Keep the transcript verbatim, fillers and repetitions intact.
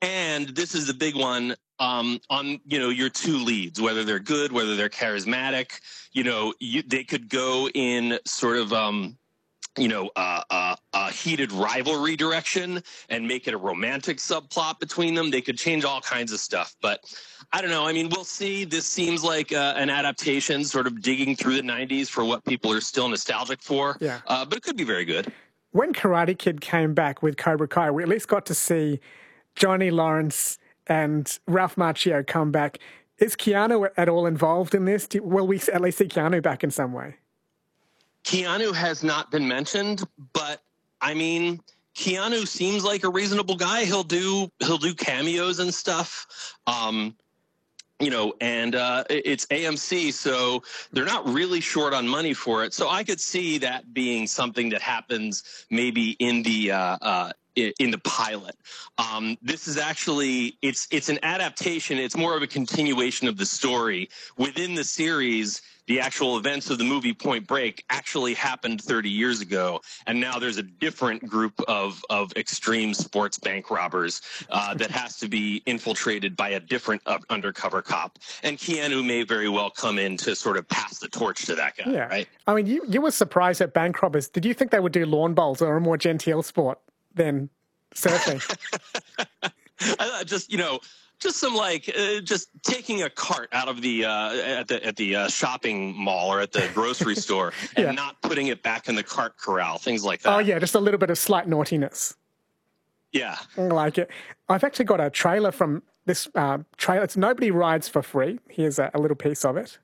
And this is the big one, um, on, you know, your two leads, whether they're good, whether they're charismatic. You know, you, they could go in sort of, um, you know, uh, uh, a heated rivalry direction and make it a romantic subplot between them. They could change all kinds of stuff. But I don't know. I mean, we'll see. This seems like uh, an adaptation, sort of digging through the nineties for what people are still nostalgic for. Yeah. Uh, but it could be very good. When Karate Kid came back with Cobra Kai, we at least got to see Johnny Lawrence and Ralph Macchio come back. Is Keanu at all involved in this? Do, will we at least see Keanu back in some way? Keanu has not been mentioned, but I mean, Keanu seems like a reasonable guy. He'll do he'll do cameos and stuff. Um, you know, and uh, it's A M C, so they're not really short on money for it. So I could see that being something that happens maybe in the uh, uh, in the pilot. Um, this is actually it's it's an adaptation. It's more of a continuation of the story within the series. The actual events of the movie Point Break actually happened thirty years ago, and now there's a different group of, of extreme sports bank robbers uh, that has to be infiltrated by a different uh, undercover cop. And Keanu may very well come in to sort of pass the torch to that guy, yeah. right? I mean, you, you were surprised at bank robbers. Did you think they would do lawn bowls or a more genteel sport than surfing? I, just, you know... Just some like uh, just taking a cart out of the uh, at the at the uh, shopping mall or at the grocery store and yeah. not putting it back in the cart corral, things like that. Oh yeah, just a little bit of slight naughtiness. Yeah, I like it. I've actually got a trailer from this uh, trailer. It's Nobody Rides for Free. Here's a, a little piece of it.